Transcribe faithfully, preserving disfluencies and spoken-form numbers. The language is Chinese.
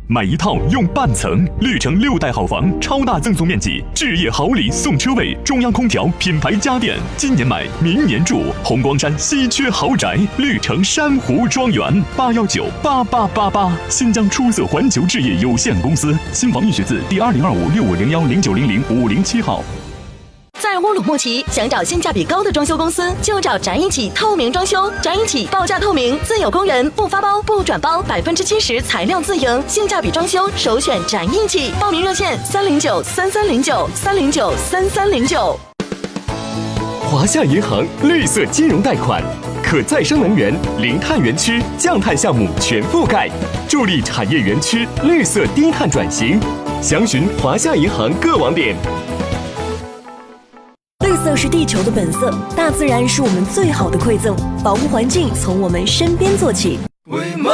买一套用半层，绿城六代好房超大赠送面积，置业好礼送车位，中央空调，品牌家电，今年买明年住，红光山稀缺豪宅，绿城珊瑚庄园，八幺九八八八八，新疆出色环球置业有限公司，新房预选字第二零二五六五零幺零九零零五零七号。 在乌鲁木齐，想找性价比高的装修公司，就找宅一起透明装修。宅一起报价透明，自有工人，不发包不转包，百分之七十材料自营，性价比装修首选宅一起。报名热线：三零九三三零九三零九三三零九。 华夏银行绿色金融贷款，可再生能源、零碳园区、降碳项目全覆盖，助力产业园区绿色低碳转型。详询华夏银行各网点。 绿色是地球的本色，大自然是我们最好的馈赠，保护环境从我们身边做起。